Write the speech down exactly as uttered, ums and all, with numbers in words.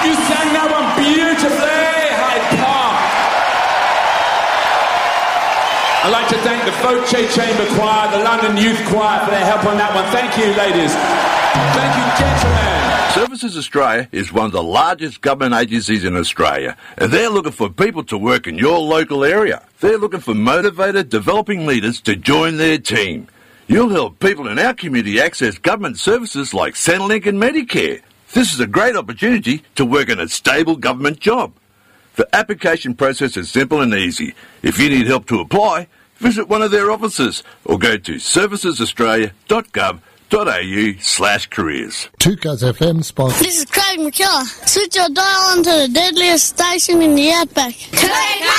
You sang that one beautifully, Hyde Park. I'd like to thank the Voce Chamber Choir, the London Youth Choir for their help on that one. Thank you, ladies. Thank you, gentlemen. Services Australia is one of the largest government agencies in Australia, and they're looking for people to work in your local area. They're looking for motivated, developing leaders to join their team. You'll help people in our community access government services like Centrelink and Medicare. This is a great opportunity to work in a stable government job. The application process is simple and easy. If you need help to apply, visit one of their offices or go to services australia dot gov dot a u slash careers. two Cuz F M sponsor. This is Craig McKellar. Switch your dial onto the deadliest station in the outback. Craig